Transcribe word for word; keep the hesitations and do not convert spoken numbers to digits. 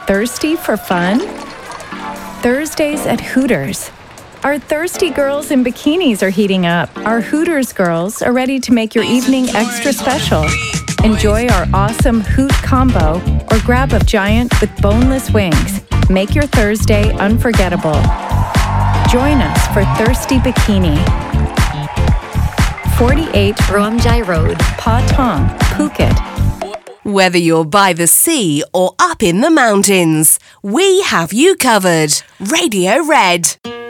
Thirsty for fun? Thursdays at Hooters. Our thirsty girls in bikinis are heating up. Our Hooters girls are ready to make your evening extra special. Enjoy our awesome Hoot combo or grab a giant with boneless wings. Make your Thursday unforgettable. Join us for Thirsty Bikini. forty-eight Ramjai Road, Patong, Phuket. Whether you're by the sea or up in the mountains, we have you covered. Radio Red.